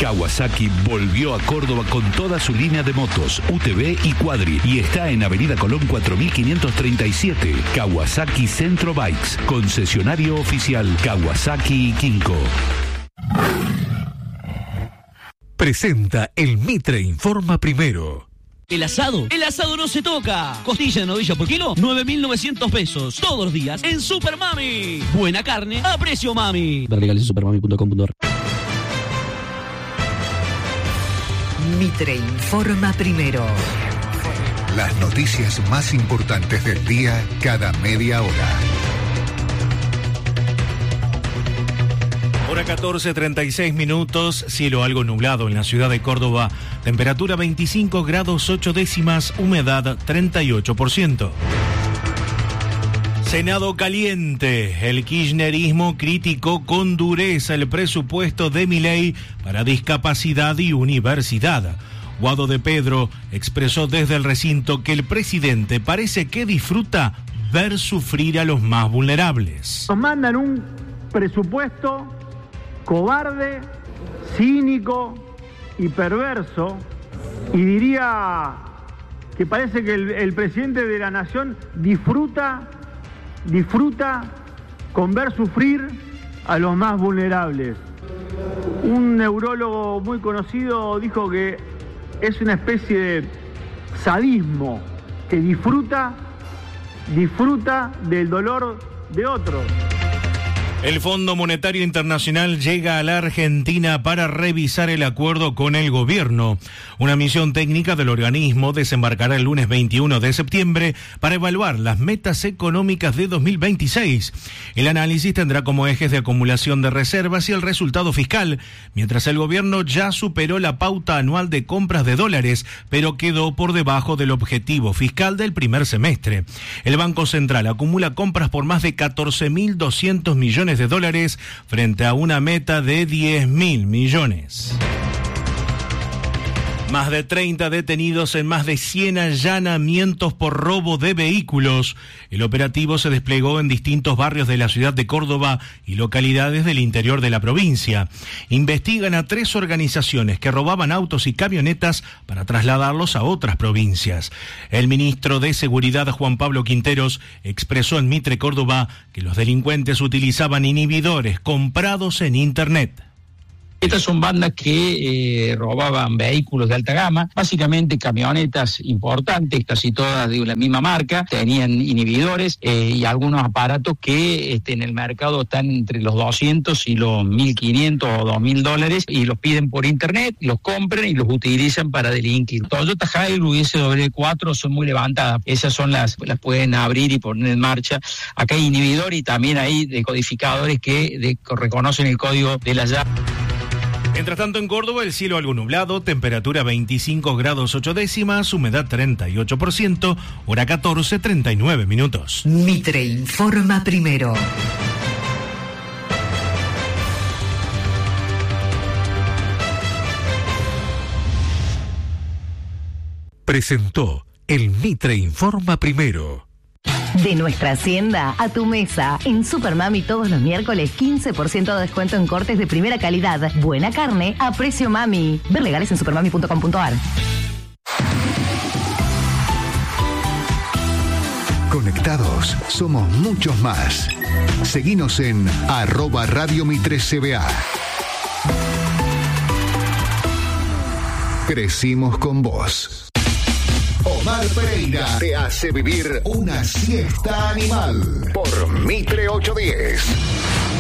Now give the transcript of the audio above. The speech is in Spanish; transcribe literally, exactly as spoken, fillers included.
Kawasaki volvió a Córdoba con toda su línea de motos, U T V y Quadri, y está en Avenida Colón cuatro mil quinientos treinta y siete. Kawasaki Centro Bikes, concesionario oficial Kawasaki y Kinko. Presenta el Mitre Informa Primero. ¿El asado? ¡El asado no se toca! Costilla de novilla por kilo, nueve mil novecientos pesos. Todos los días en Super Mami. Buena carne a precio mami. Ver legales en supermami punto com punto a r. Mitre Informa Primero. Las noticias más importantes del día cada media hora. Hora catorce, treinta y seis minutos, cielo algo nublado en la ciudad de Córdoba, temperatura veinticinco grados ocho décimas, humedad treinta y ocho por ciento. Senado caliente, el kirchnerismo criticó con dureza el presupuesto de Milei para discapacidad y universidad. Guado de Pedro expresó desde el recinto que el presidente parece que disfruta ver sufrir a los más vulnerables. Nos mandan un presupuesto cobarde, cínico y perverso, y diría que parece que el, el presidente de la nación disfruta, disfruta con ver sufrir a los más vulnerables. Un neurólogo muy conocido dijo que es una especie de sadismo, que disfruta, disfruta del dolor de otros. El Fondo Monetario Internacional llega a la Argentina para revisar el acuerdo con el gobierno. Una misión técnica del organismo desembarcará el lunes veintiuno de septiembre para evaluar las metas económicas de dos mil veintiséis. El análisis tendrá como ejes de acumulación de reservas y el resultado fiscal, mientras el gobierno ya superó la pauta anual de compras de dólares, pero quedó por debajo del objetivo fiscal del primer semestre. El Banco Central acumula compras por más de catorce mil doscientos millones de dólares frente a una meta de diez mil millones. Más de treinta detenidos en más de cien allanamientos por robo de vehículos. El operativo se desplegó en distintos barrios de la ciudad de Córdoba y localidades del interior de la provincia. Investigan a tres organizaciones que robaban autos y camionetas para trasladarlos a otras provincias. El ministro de Seguridad, Juan Pablo Quinteros, expresó en Mitre Córdoba que los delincuentes utilizaban inhibidores comprados en Internet. Estas son bandas que eh, robaban vehículos de alta gama, básicamente camionetas importantes, casi todas de la misma marca, tenían inhibidores eh, y algunos aparatos que este, en el mercado están entre los doscientos y los mil quinientos o dos mil dólares y los piden por internet, los compran y los utilizan para delinquir. Toyota Hilux y S W cuatro son muy levantadas, esas son las, las pueden abrir y poner en marcha. Acá hay inhibidor y también hay decodificadores que de, reconocen el código de la llave. Mientras tanto, en Córdoba, el cielo algo nublado, temperatura veinticinco grados ocho décimas, humedad treinta y ocho por ciento, hora catorce, treinta y nueve minutos. Mitre Informa Primero. Presentó el Mitre Informa Primero. De nuestra hacienda a tu mesa. En Super Mami todos los miércoles quince por ciento de descuento en cortes de primera calidad. Buena carne a precio mami. Ver legales en supermami punto com punto a r. Conectados somos muchos más. Seguinos en arroba Radio Mitre C B A. Crecimos con vos. Omar Pereira te hace vivir una siesta animal por Mitre ochocientos diez.